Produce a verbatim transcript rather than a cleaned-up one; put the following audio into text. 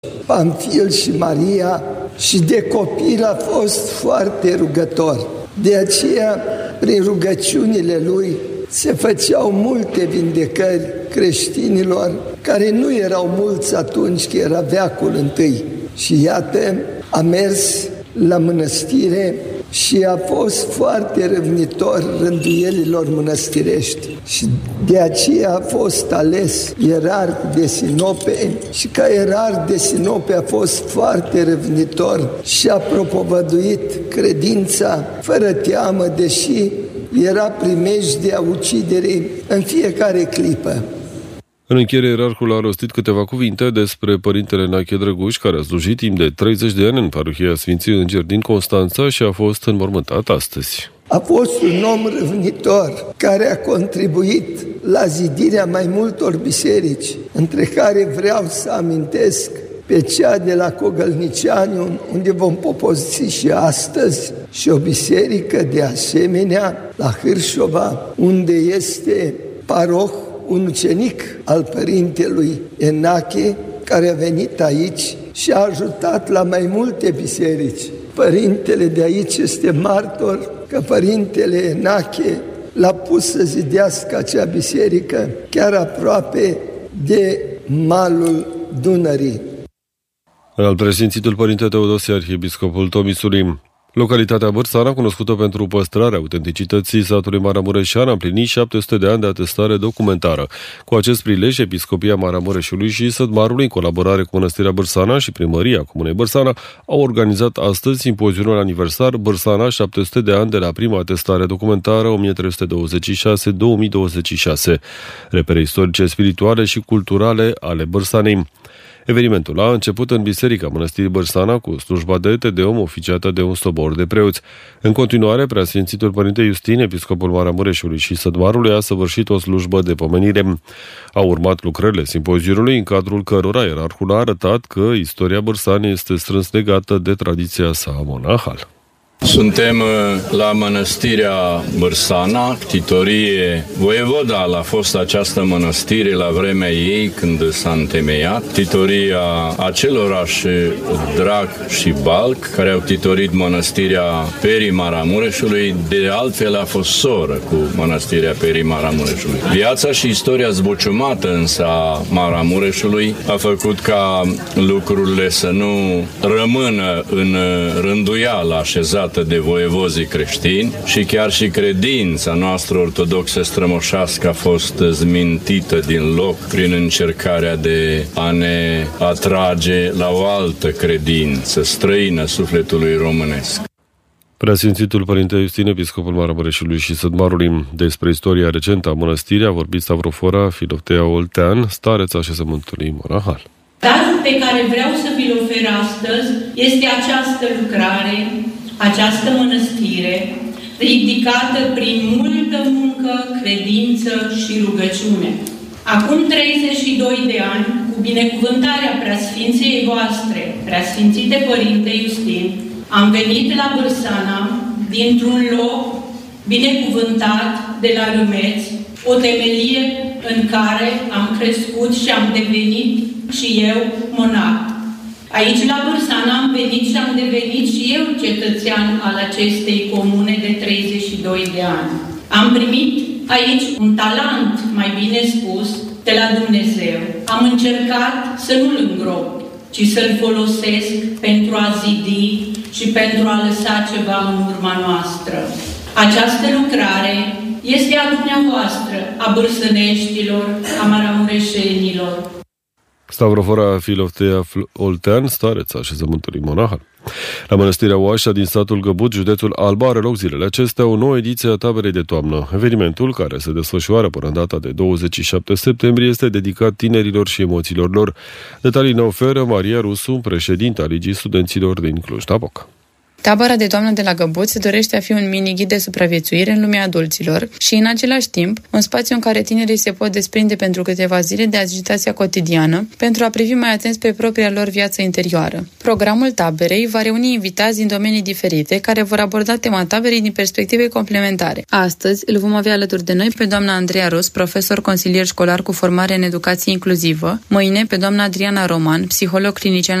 Pamfil și Maria, și de copil a fost foarte rugător. De aceea, prin rugăciunile lui, se făceau multe vindecări creștinilor, care nu erau mulți atunci, că era veacul întâi. Și iată, a mers la mănăstire și a fost foarte râvnitor rânduielilor mănăstirești. Și de aceea a fost ales ierarh de Sinope și ca ierarh de Sinope a fost foarte râvnitor și a propovăduit credința fără teamă, deși era primejdea uciderii în fiecare clipă. În încheiere, ierarhul a rostit câteva cuvinte despre părintele Enache Drăguș, care a slujit timp de treizeci de ani în parohia Sfinții Îngeri din Constanța și a fost înmormântat astăzi. A fost un om râvnitor care a contribuit la zidirea mai multor biserici, între care vreau să amintesc pe cea de la Cogălnicianu, unde vom popozi și astăzi, și o biserică de asemenea la Hârșova, unde este paroh un ucenic al părintelui Enache, care a venit aici și a ajutat la mai multe biserici. Părintele de aici este martor că părintele Enache l-a pus să zidească acea biserică chiar aproape de malul Dunării. Al preasfințitul părinte Teodosie, arhiepiscopul Tomisul. Localitatea Bârsana, cunoscută pentru păstrarea autenticității satului Maramureșan, a împlinit șapte sute de ani de atestare documentară. Cu acest prilej, Episcopia Maramureșului și Sădmarului, în colaborare cu Mănăstirea Bârsana și Primăria Comunei Bârsana, au organizat astăzi simpozionul aniversar Bârsana, șapte sute de ani de la prima atestare documentară o mie trei sute douăzeci și șase - două mii douăzeci și șase, repere istorice, spirituale și culturale ale Bârsanei. Evenimentul a început în Biserica Mănăstirii Bârsana cu slujba de Te Deum oficiată de un sobor de preoți. În continuare, preasfințitul părinte Iustin, episcopul Maramureșului și Sădmarului, a săvârșit o slujbă de pomenire. Au urmat lucrările simpozionului, în cadrul cărora ierarhul a arătat că istoria Bârsanei este strâns legată de tradiția sa monahal. Suntem la Mănăstirea Bârsana, ctitorie voievodală a fost această mănăstire la vremea ei când s-a întemeiat, ctitoria acelorași Drag și Balc, care au ctitorit Mănăstirea Perii Maramureșului, de altfel a fost soră cu Mănăstirea Perii Maramureșului. Viața și istoria zbuciumată însă a Maramureșului a făcut ca lucrurile să nu rămână în rânduială așezată de voievozii creștini și chiar și credința noastră ortodoxă strămoșească a fost zmintită din loc prin încercarea de a ne atrage la o altă credință străină sufletului românesc. Preasfințitul părinte Iustin, episcopul Maramureșului și Sădmarului, despre istoria recentă a mănăstirii a vorbit Stavrofora Filoftea Oltean, stareț așezământului monahal. Darul pe care vreau să vi-l ofer astăzi este această lucrare, această mănăstire, ridicată prin multă muncă, credință și rugăciune. Acum treizeci și doi de ani, cu binecuvântarea preasfinției voastre, preasfințite Părinte Iustin, am venit la Bârsana, dintr-un loc binecuvântat de la Râmeți, o temelie în care am crescut și am devenit și eu monah. Aici, la Bârsana, am venit și am devenit și eu cetățean al acestei comune de treizeci și doi de ani. Am primit aici un talent, mai bine spus, de la Dumnezeu. Am încercat să nu-l îngrop, ci să-l folosesc pentru a zidi și pentru a lăsa ceva în urma noastră. Această lucrare este a dumneavoastră, a bârsăneștilor, a maramureșenilor. Stavrofora Filoftea Oltean, stareț așezământului monahal. La Mănăstirea Oașa din satul Găbuț, județul Alba, are loc zilele acestea o nouă ediție a taberei de toamnă. Evenimentul, care se desfășoară până în data de douăzeci și șapte septembrie, este dedicat tinerilor și emoțiilor lor. Detalii ne oferă Maria Rusu, președinta Ligii Studenților din Cluj-Napoca. Tabăra de toamnă de la Găbuț se dorește a fi un mini-ghid de supraviețuire în lumea adulților și, în același timp, un spațiu în care tinerii se pot desprinde pentru câteva zile de agitația cotidiană pentru a privi mai atent pe propria lor viață interioară. Programul taberei va reuni invitați din domenii diferite care vor aborda tema taberei din perspective complementare. Astăzi îl vom avea alături de noi pe doamna Andreea Rus, profesor consilier școlar cu formare în educație inclusivă, mâine pe doamna Adriana Roman, psiholog clinician